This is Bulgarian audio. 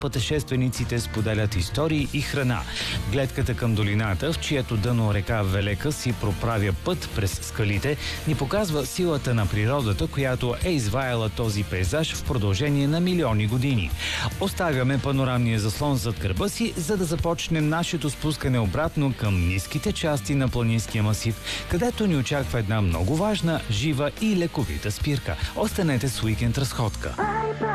Пътешествениците споделят истории и храна. Гледката към долината, в чието дъно река Велека си проправя път през скалите, ни показва силата на природата, която е изваяла този пейзаж в продължение на милиони години. Оставяме панорамния заслон зад гърба си, за да започнем нашето спускане обратно към ниските части на планинския масив, където ни очаква една много важна, жива и лековита спирка. Останете с уикенд разходка.